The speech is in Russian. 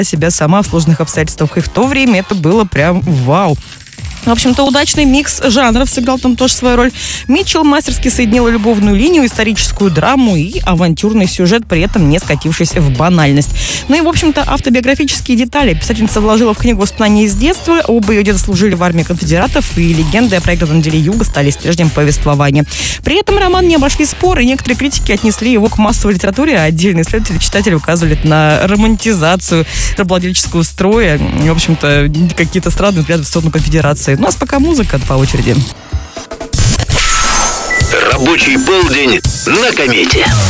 себя сама в сложных обстоятельствах. И в то время это было прям вау. В общем-то, удачный микс жанров сыграл там тоже свою роль. Митчелл мастерски соединила любовную линию, историческую драму и авантюрный сюжет, при этом не скатившись в банальность. Ну и, в общем-то, автобиографические детали писательница вложила в книгу воспоминаний из детства. Оба ее деда служили в армии конфедератов, и легенды о проигранном деле Юга стали стержнем повествования. При этом роман не обошли споры, и некоторые критики отнесли его к массовой литературе, а отдельные исследователи, читатели указывали на романтизацию рабовладельческого строя. И, в общем-то, какие-то странные взгляды в сторону конфедерации. У нас пока музыка по очереди. Рабочий полдень на Комете.